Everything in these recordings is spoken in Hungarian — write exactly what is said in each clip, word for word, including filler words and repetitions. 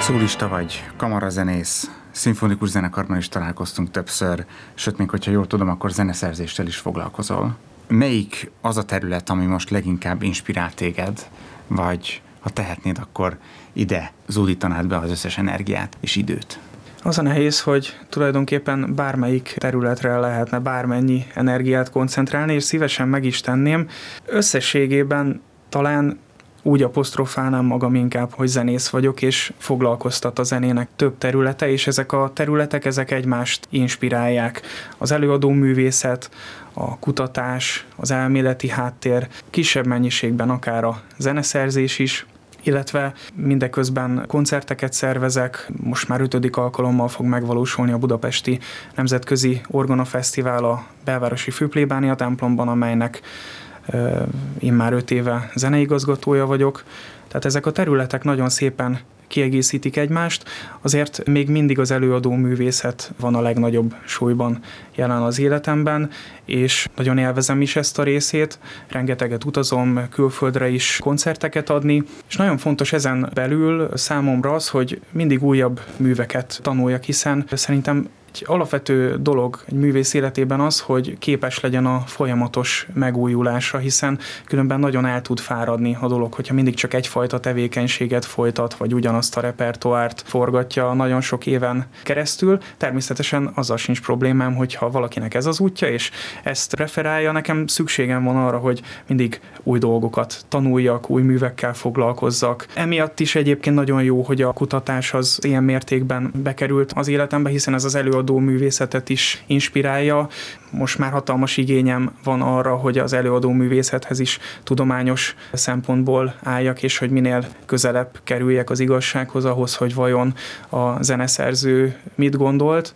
Szólista vagy, kamarazenész, szimfonikus zenekarban is találkoztunk többször, sőt, még hogyha jól tudom, akkor zeneszerzéssel is foglalkozol. Melyik az a terület, ami most leginkább inspirál téged, vagy ha tehetnéd, akkor ide zúdítanád be az összes energiát és időt? Az a nehéz, hogy tulajdonképpen bármelyik területre lehetne bármennyi energiát koncentrálni, és szívesen meg is tenném. Összességében talán úgy apostrofálnám magam inkább, hogy zenész vagyok, és foglalkoztat a zenének több területe, és ezek a területek, ezek egymást inspirálják. Az előadó művészet, a kutatás, az elméleti háttér, kisebb mennyiségben akár a zeneszerzés is, illetve mindeközben koncerteket szervezek, most már ötödik alkalommal fog megvalósulni a Budapesti Nemzetközi Orgona Fesztivál a belvárosi Főplébánia templomban, amelynek uh, én már öt éve zeneigazgatója vagyok. Tehát ezek a területek nagyon szépen kiegészítik egymást, azért még mindig az előadó művészet van a legnagyobb súlyban jelen az életemben, és nagyon élvezem is ezt a részét, rengeteget utazom külföldre is koncerteket adni, és nagyon fontos ezen belül számomra az, hogy mindig újabb műveket tanuljak, hiszen szerintem egy alapvető dolog egy művész életében az, hogy képes legyen a folyamatos megújulásra, hiszen különben nagyon el tud fáradni a dolog, hogyha mindig csak egyfajta tevékenységet folytat, vagy ugyanazt a repertoárt forgatja nagyon sok éven keresztül. Természetesen azzal sincs problémám, hogyha valakinek ez az útja, és ezt preferálja, nekem szükségem van arra, hogy mindig új dolgokat tanuljak, új művekkel foglalkozzak. Emiatt is egyébként nagyon jó, hogy a kutatás az ilyen mértékben bekerült az életembe, hiszen ez az előadó művészetet is inspirálja. Most már hatalmas igényem van arra, hogy az előadó művészethez is tudományos szempontból álljak, és hogy minél közelebb kerüljek az igazsághoz, ahhoz, hogy vajon a zeneszerző mit gondolt.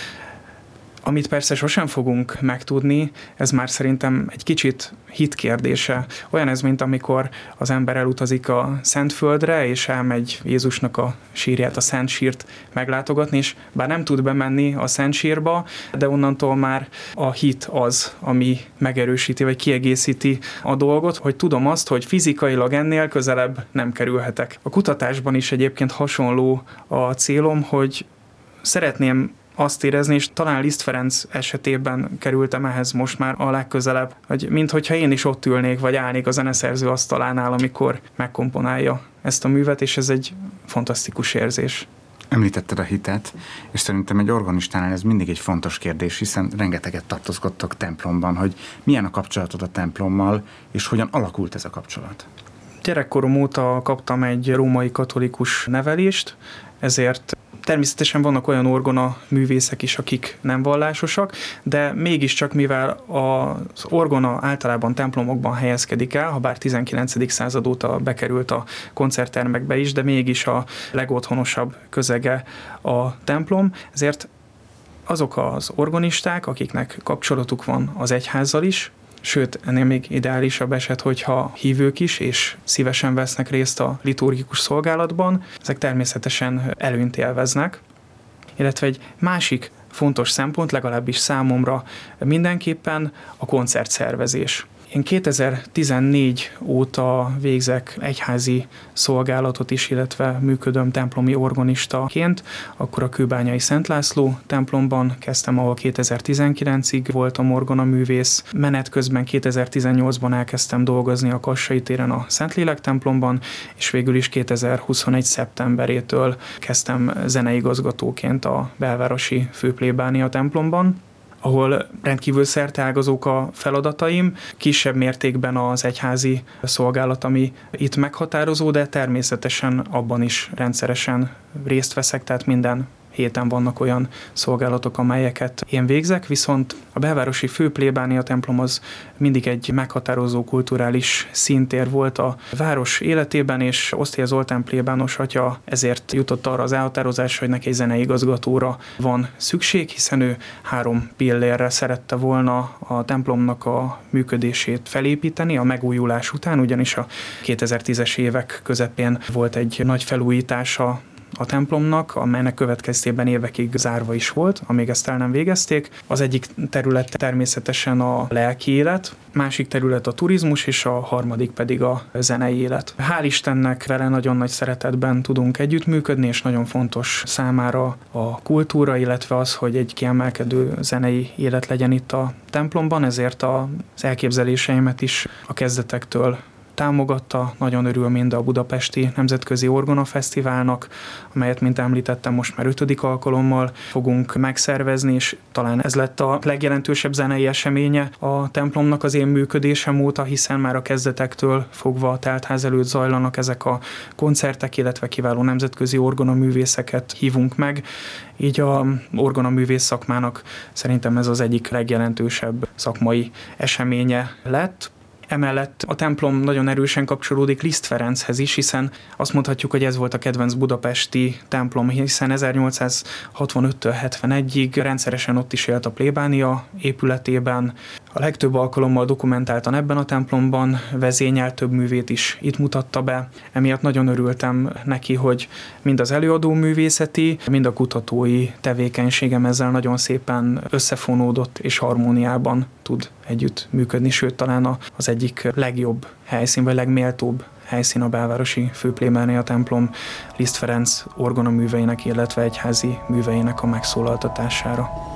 Amit persze sosem fogunk megtudni, ez már szerintem egy kicsit hit kérdése. Olyan ez, mint amikor az ember elutazik a Szentföldre, és elmegy Jézusnak a sírját, a Szent Sírt meglátogatni, és bár nem tud bemenni a Szent Sírba, de onnantól már a hit az, ami megerősíti, vagy kiegészíti a dolgot, hogy tudom azt, hogy fizikailag ennél közelebb nem kerülhetek. A kutatásban is egyébként hasonló a célom, hogy szeretném azt érezni, és talán Liszt Ferenc esetében kerültem ehhez most már a legközelebb, hogy minthogyha én is ott ülnék, vagy állnék a zeneszerző asztalánál, amikor megkomponálja ezt a művet, és ez egy fantasztikus érzés. Említetted a hitet, és szerintem egy organistánál ez mindig egy fontos kérdés, hiszen rengeteget tartózkodtok templomban, hogy milyen a kapcsolatod a templommal, és hogyan alakult ez a kapcsolat? Gyerekkorom óta kaptam egy római katolikus nevelést, ezért természetesen vannak olyan orgona művészek is, akik nem vallásosak, de mégiscsak, mivel az orgona általában templomokban helyezkedik el, ha bár tizenkilencedik század óta bekerült a koncerttermekbe is, de mégis a legotthonosabb közege a templom, ezért azok az organisták, akiknek kapcsolatuk van az egyházzal is, sőt, ennél még ideálisabb eset, hogyha hívők is, és szívesen vesznek részt a liturgikus szolgálatban, ezek természetesen előnyt élveznek. Illetve egy másik fontos szempont, legalábbis számomra mindenképpen a koncertszervezés. Én kétezer-tizennégy óta végzek egyházi szolgálatot is, illetve működöm templomi organistaként. Akkor a kőbányai Szent László templomban kezdtem, ahol kétezer-tizenkilencig voltam orgonaművész. Menet közben kétezer-tizennyolcban elkezdtem dolgozni a Kassai téren a Szentlélek templomban, és végül is kétezer-huszonegy szeptemberétől kezdtem zeneigazgatóként a belvárosi Főplébánia templomban, ahol rendkívül szerteágazók a feladataim, kisebb mértékben az egyházi szolgálat, ami itt meghatározó, de természetesen abban is rendszeresen részt veszek, tehát minden héten vannak olyan szolgálatok, amelyeket én végzek, viszont a belvárosi Főplébánia templom az mindig egy meghatározó kulturális színtér volt a város életében, és Osztélye Zoltán plébános atya ezért jutott arra az elhatározásra, hogy neki egy zeneigazgatóra van szükség, hiszen ő három pillérre szerette volna a templomnak a működését felépíteni a megújulás után, ugyanis a kétezer-tízes évek közepén volt egy nagy felújítása a templomnak, amelynek következtében évekig zárva is volt, amíg ezt el nem végezték. Az egyik terület természetesen a lelki élet, másik terület a turizmus, és a harmadik pedig a zenei élet. Hál' Istennek vele nagyon nagy szeretetben tudunk együttműködni, és nagyon fontos számára a kultúra, illetve az, hogy egy kiemelkedő zenei élet legyen itt a templomban, ezért az elképzeléseimet is a kezdetektől támogatta, nagyon örül mind a Budapesti Nemzetközi Orgona Fesztiválnak, amelyet, mint említettem, most már ötödik alkalommal fogunk megszervezni, és talán ez lett a legjelentősebb zenei eseménye a templomnak az én működésem óta, hiszen már a kezdetektől fogva a teltház előtt zajlanak ezek a koncertek, illetve kiváló nemzetközi orgonaművészeket hívunk meg. Így a orgonaművész szakmának szerintem ez az egyik legjelentősebb szakmai eseménye lett. Emellett a templom nagyon erősen kapcsolódik Liszt Ferenchez is, hiszen azt mondhatjuk, hogy ez volt a kedvenc budapesti templom, hiszen ezernyolcszázhatvanöttől hetvenegyig rendszeresen ott is élt a plébánia épületében. A legtöbb alkalommal dokumentáltan ebben a templomban vezényelt, több művét is itt mutatta be. Emiatt nagyon örültem neki, hogy mind az előadó művészeti, mind a kutatói tevékenységem ezzel nagyon szépen összefonódott és harmóniában tud együtt működni, sőt talán az egyik legjobb helyszín, vagy legméltóbb helyszín a belvárosi főplébánia templom Liszt Ferenc orgonaműveinek, illetve egyházi műveinek a megszólaltatására.